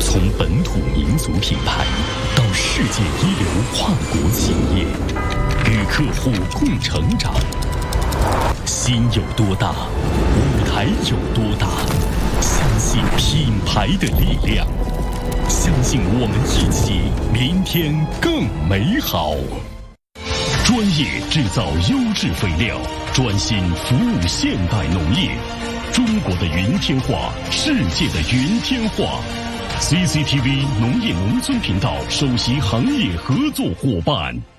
从本土民族品牌到世界一流跨国企业，与客户共成长。心有多大，舞台有多大。相信品牌的力量，相信我们一起，明天更美好。专业制造优质肥料，专心服务现代农业。中国的云天化，世界的云天化。CCTV 农业农村频道首席行业合作伙伴。